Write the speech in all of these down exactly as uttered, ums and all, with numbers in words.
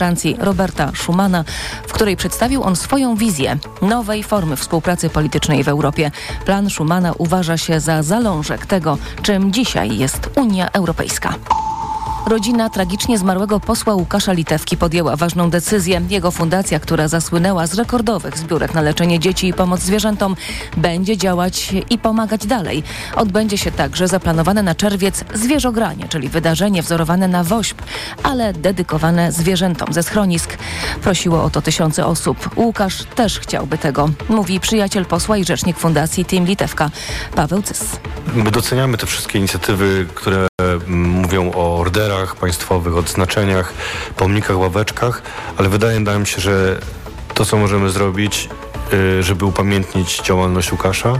Francji Roberta Schumana, w której przedstawił on swoją wizję nowej formy współpracy politycznej w Europie. Plan Schumana uważa się za zalążek tego, czym dzisiaj jest Unia Europejska. Rodzina tragicznie zmarłego posła Łukasza Litewki podjęła ważną decyzję. Jego fundacja, która zasłynęła z rekordowych zbiórek na leczenie dzieci i pomoc zwierzętom, będzie działać i pomagać dalej. Odbędzie się także zaplanowane na czerwiec zwierzogranie, czyli wydarzenie wzorowane na wośp, ale dedykowane zwierzętom ze schronisk. Prosiło o to tysiące osób. Łukasz też chciałby tego, mówi przyjaciel posła i rzecznik fundacji Team Litewka, Paweł Cys. My doceniamy te wszystkie inicjatywy, które mówią o orderach państwowych, odznaczeniach, pomnikach, ławeczkach, ale wydaje nam się, że to, co możemy zrobić, żeby upamiętnić działalność Łukasza,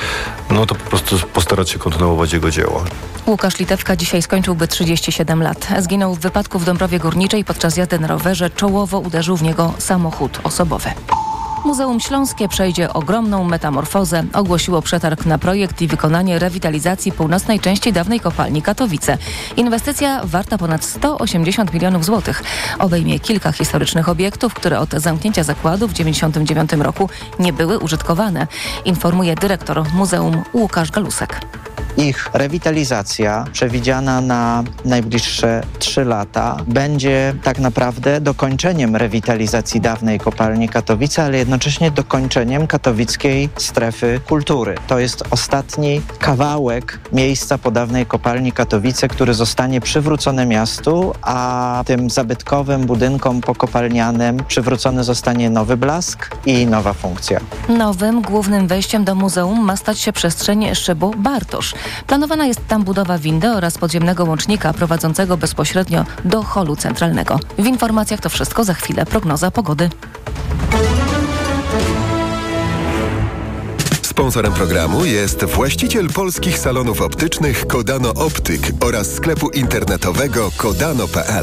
no to po prostu postarać się kontynuować jego dzieło. Łukasz Litewka dzisiaj skończyłby trzydzieści siedem lat. Zginął w wypadku w Dąbrowie Górniczej podczas jazdy na rowerze. Czołowo uderzył w niego samochód osobowy. Muzeum Śląskie przejdzie ogromną metamorfozę. Ogłosiło przetarg na projekt i wykonanie rewitalizacji północnej części dawnej kopalni Katowice. Inwestycja warta ponad sto osiemdziesiąt milionów złotych. Obejmie kilka historycznych obiektów, które od zamknięcia zakładu w dziewięćdziesiątym dziewiątym roku nie były użytkowane, informuje dyrektor muzeum Łukasz Galusek. Ich rewitalizacja przewidziana na najbliższe trzy lata będzie tak naprawdę dokończeniem rewitalizacji dawnej kopalni Katowice, ale jednocześnie dokończeniem katowickiej strefy kultury. To jest ostatni kawałek miejsca po dawnej kopalni Katowice, który zostanie przywrócony miastu, a tym zabytkowym budynkom pokopalnianym przywrócony zostanie nowy blask i nowa funkcja. Nowym głównym wejściem do muzeum ma stać się przestrzeń Szybu Bartosz. Planowana jest tam budowa windy oraz podziemnego łącznika prowadzącego bezpośrednio do holu centralnego. W informacjach to wszystko, za chwilę prognoza pogody. Sponsorem programu jest właściciel polskich salonów optycznych Kodano Optyk oraz sklepu internetowego kodano kropka p l.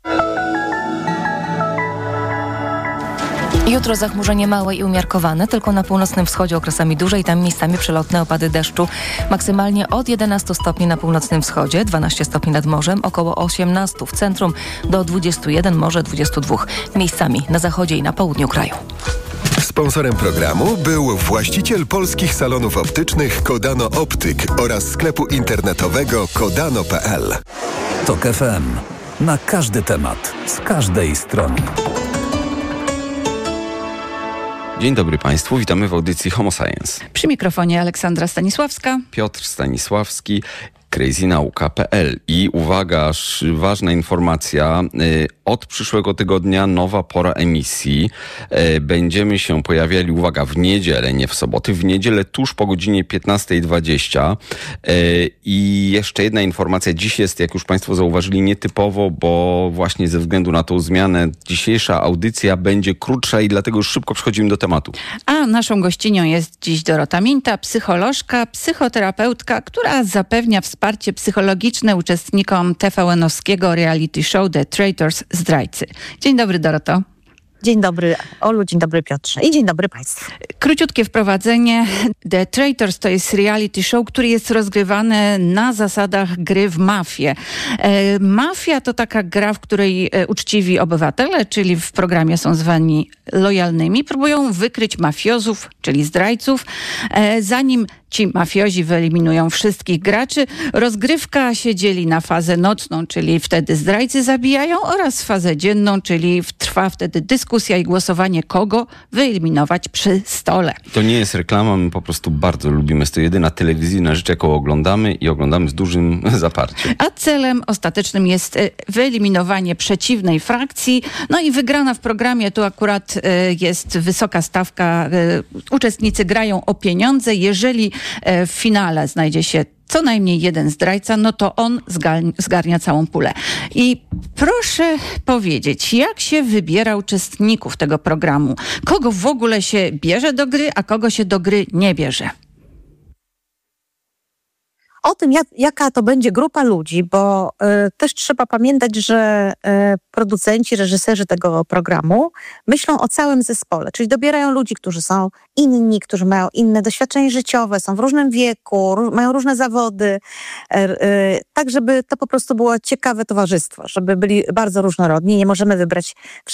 Jutro zachmurzenie małe i umiarkowane, tylko na północnym wschodzie okresami duże i tam miejscami przelotne opady deszczu. Maksymalnie od jedenastu stopni na północnym wschodzie, dwanaście stopni nad morzem, około osiemnaście w centrum, do dwudziestu jeden, może dwudziestu dwóch miejscami na zachodzie i na południu kraju. Sponsorem programu był właściciel polskich salonów optycznych Kodano Optyk oraz sklepu internetowego kodano kropka p l. Tok F M. Na każdy temat, z każdej strony. Dzień dobry Państwu, witamy w audycji Homo Science. Przy mikrofonie Aleksandra Stanisławska, Piotr Stanisławski, crazy nauka kropka p l. I uwaga, ważna informacja, od przyszłego tygodnia nowa pora emisji. Będziemy się pojawiali, uwaga, w niedzielę, nie w soboty, w niedzielę tuż po godzinie piętnasta dwadzieścia. I jeszcze jedna informacja, dziś jest, jak już Państwo zauważyli, nietypowo, bo właśnie ze względu na tą zmianę dzisiejsza audycja będzie krótsza i dlatego już szybko przechodzimy do tematu. A naszą gościnią jest dziś Dorota Minta, psycholożka, psychoterapeutka, która zapewnia wsparcie psychologiczne uczestnikom T V N-owskiego reality show The Traitors, Zdrajcy. Dzień dobry, Doroto. Dzień dobry, Olu, dzień dobry, Piotrze i dzień dobry Państwu. Króciutkie wprowadzenie. The Traitors to jest reality show, który jest rozgrywany na zasadach gry w mafię. E, mafia to taka gra, w której e, uczciwi obywatele, czyli w programie są zwani lojalnymi, próbują wykryć mafiozów, czyli zdrajców, e, zanim ci mafiozi wyeliminują wszystkich graczy. Rozgrywka się dzieli na fazę nocną, czyli wtedy zdrajcy zabijają, oraz fazę dzienną, czyli trwa wtedy dyskusja i głosowanie, kogo wyeliminować przy stole. To nie jest reklama, my po prostu bardzo lubimy. Jest to jedyna telewizyjna rzecz, jaką oglądamy i oglądamy z dużym zaparciem. A celem ostatecznym jest wyeliminowanie przeciwnej frakcji. No i wygrana w programie, tu akurat jest wysoka stawka. Uczestnicy grają o pieniądze. Jeżeli w finale znajdzie się co najmniej jeden zdrajca, no to on zgarnia całą pulę. I proszę powiedzieć, jak się wybiera uczestników tego programu? Kogo w ogóle się bierze do gry, a kogo się do gry nie bierze? O tym, jak, jaka to będzie grupa ludzi, bo y, też trzeba pamiętać, że y, producenci, reżyserzy tego programu myślą o całym zespole, czyli dobierają ludzi, którzy są inni, którzy mają inne doświadczenie życiowe, są w różnym wieku, ró- mają różne zawody, y, y, tak żeby to po prostu było ciekawe towarzystwo, żeby byli bardzo różnorodni. Nie możemy wybrać